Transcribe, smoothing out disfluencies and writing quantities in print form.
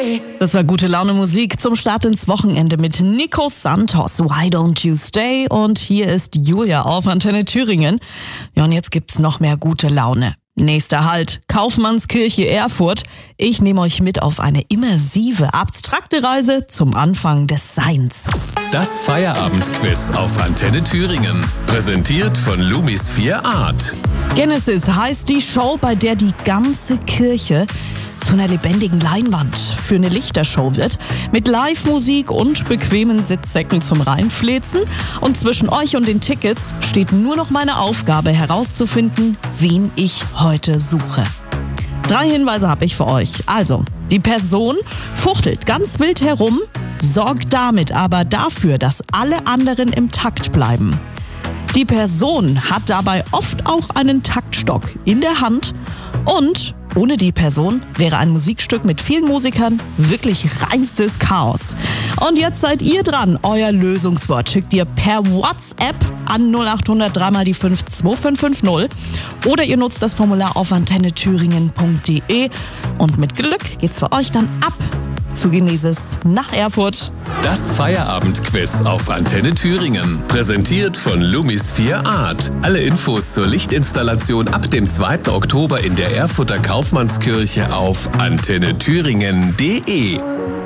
Das war gute Laune Musik zum Start ins Wochenende mit Nico Santos, Why Don't You Stay? Und hier ist Julia auf Antenne Thüringen. Ja, und jetzt gibt's noch mehr gute Laune. Nächster Halt, Kaufmannskirche Erfurt. Ich nehme euch mit auf eine immersive, abstrakte Reise zum Anfang des Seins. Das Feierabendquiz auf Antenne Thüringen. Präsentiert von Lumis 4 Art. Genesis heißt die Show, bei der die ganze Kirche zu einer lebendigen Leinwand für eine Lichtershow wird, mit Live-Musik und bequemen Sitzsäcken zum Reinfläzen. Und zwischen euch und den Tickets steht nur noch meine Aufgabe herauszufinden, wen ich heute suche. 3 Hinweise habe ich für euch. Also, die Person fuchtelt ganz wild herum, sorgt damit aber dafür, dass alle anderen im Takt bleiben. Die Person hat dabei oft auch einen Taktstock in der Hand und ohne die Person wäre ein Musikstück mit vielen Musikern wirklich reinstes Chaos. Und jetzt seid ihr dran. Euer Lösungswort schickt ihr per WhatsApp an 0800 3 mal die 5 2550 oder ihr nutzt das Formular auf antennethüringen.de und mit Glück geht's für euch dann ab zu Genesis nach Erfurt. Das Feierabendquiz auf Antenne Thüringen. Präsentiert von Lumis 4 Art. Alle Infos zur Lichtinstallation ab dem 2. Oktober in der Erfurter Kaufmannskirche auf antennethüringen.de.